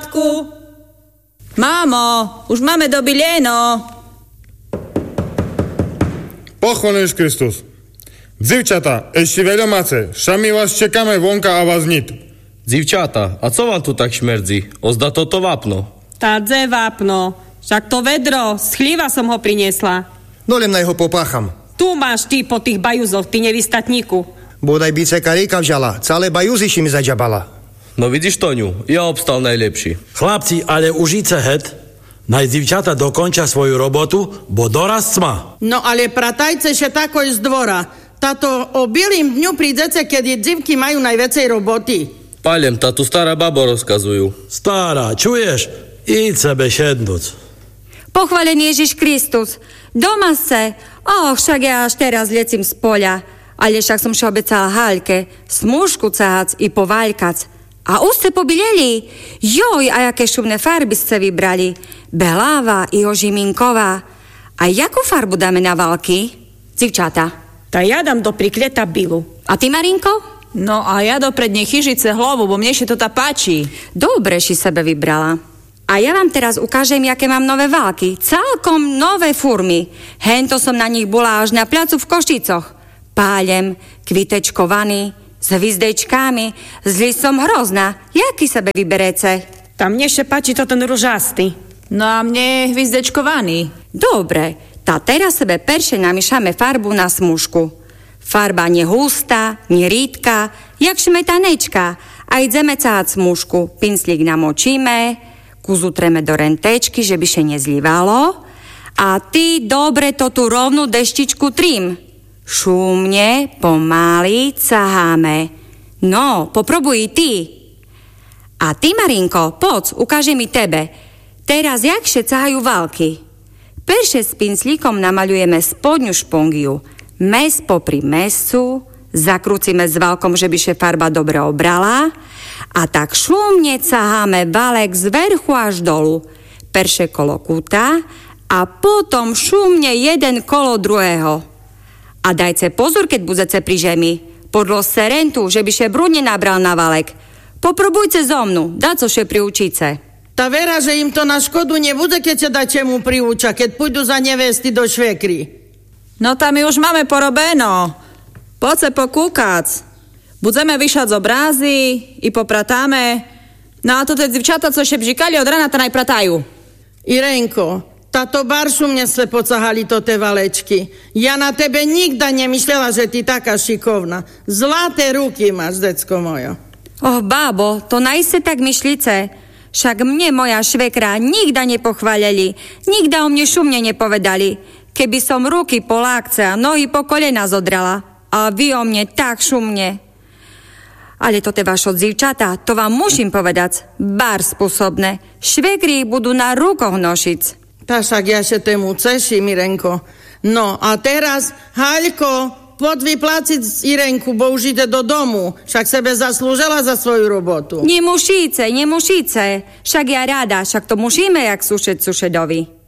poriadku? Mámo, už máme dobileno. Pochválený Kristus. Dzivčata, ešte veľa máte. Šami vás čekáme vonka a vás nit. Dzivčata, a co vám tu tak šmerdzi? Ozda toto vápno. Tadze vápno. Však to vedro, z chlíva som ho priniesla. Dolem na jeho popácham. Tu máš ty po tých bajuzoch, ty nevystatníku. Bodaj by se karíka vžala, celé bajuziši mi zadžabala. No vidíš, Toňu, ja obstal najlepší. Chlapci, ale užíce het. Naj dzivčata dokončia svoju robotu, bo doraz cma. No ale pratajce še tako z dvora. Tato o bielým dňu prídece, keď dzivky majú najväcej roboty. Palem, ta tu stará babo rozkazujú. Stará, čuješ? Íď sebe šednúť. Pochválený Ježiš Kristus. Doma se. Však ja až teraz lecím z poľa. Ale však som še obecala Haľke. Smúšku cahac i povaľkac. A už ste pobileli. Joj, a jaké šumné farby ste vybrali. Beláva i ožiminková. A jakú farbu dáme na války? Dzivčata. Ta ja dám do priklieta bilu. A ty, Marinko? No a ja do prednej chyžice hlavu, bo mne to tá páči. Dobre si sebe vybrala. A ja vám teraz ukážem, jaké mám nové války. Celkom nové furmy. Hento som na nich bola až na placu v Košicoch. Pálem, kvitečkovaný, s hvizdečkami, zli som hrozná. Jaký sebe vyberece? Tam mne še páči to ten ružastý. No a mne hvizdečkovaný. Dobre, tá teraz sebe perše namišame farbu na smužku. Farba nie hustá, nie rýdka, jak šmetanečka. A ideme cáhať smužku. Pinslík namočíme, kuzutreme do rentečky, že by še nezlívalo. A ty dobre to tu rovnú deštičku trim. Šumne, pomaly caháme. No, popróbuj ty. A ty, Marinko, poď, ukáže mi tebe. Teraz jakže cahajú války. Perše s pinslíkom namaľujeme spodňu špongiu. Mes popri mesu, zakrúcime s válkom, že by še farba dobre obrala. A tak šumne caháme válek z vrchu až dolu. Perše kolo kúta a potom šumne jeden kolo druhého. A dajte pozor, keď budete pri žemi. Podľa serentu, že by še brudne nabral na valek. Popróbujte zo mnu, dá co še priučice. Ta vera, že im to na škodu nebude, keď sa dačie mu priúča, keď pôjdu za nevesty do švekry. No tam my už máme porobeno. Poď sa pokúkať. Budeme vyšať z obrázy i popratáme. No a to tie dzivčata, co še bžikali od rana, ta najpratajú. Irenko, táto baršu mne sme pocahali to te valečky. Ja na tebe nikda nemyšlela, že ty taká šikovná. Zlaté ruky máš, decko mojo. Bábo, to najste tak myšlice. Však mne moja švekra nikda nepochválili. Nikda o mne šumne nepovedali. Keby som ruky po lákce a nohy po kolena zodrala. A vy o mne tak šumne. Ale to te vašo dzivčata, to vám musím povedať. Bar spôsobné. Švekry budú na rukoch nošiť. Tá však ja še tému ceším, Irenko. No a teraz, Haľko, poď vypláciť Irenku, bo už ide do domu. Však sebe zaslúžila za svoju robotu. Nemusíce. Však ja rada, však to musíme jak sušeť sušedovi.